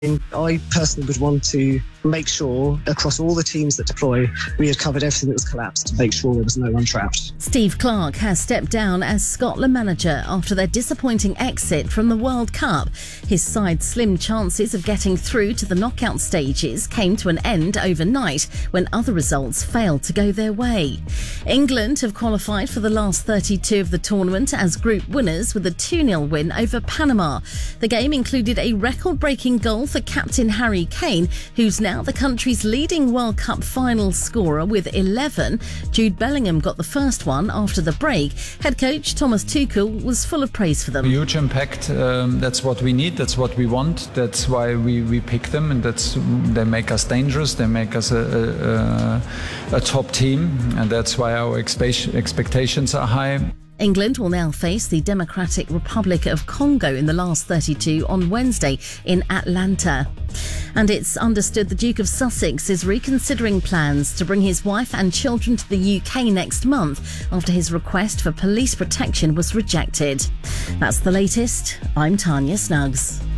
I personally would want to make sure across all the teams that deploy, we had covered everything that was collapsed to make sure there was no one trapped. Steve Clarke has stepped down as Scotland manager after their disappointing exit from the World Cup. His side's slim chances of getting through to the knockout stages came to an end overnight when other results failed to go their way. England have qualified for the last 32 of the tournament as group winners with a 2-0 win over Panama. The game included a record-breaking goal for captain Harry Kane, who's now the country's leading World Cup final scorer with 11. Jude Bellingham got the first one after the break. Head coach Thomas Tuchel was full of praise for them. Huge impact, that's what we need, that's what we want, that's why we pick them, and they make us dangerous, they make us a top team, and that's why our expectations are high. England will now face the Democratic Republic of Congo in the last 32 on Wednesday in Atlanta. And it's understood the Duke of Sussex is reconsidering plans to bring his wife and children to the UK next month after his request for police protection was rejected. That's the latest. I'm Tanya Snuggs.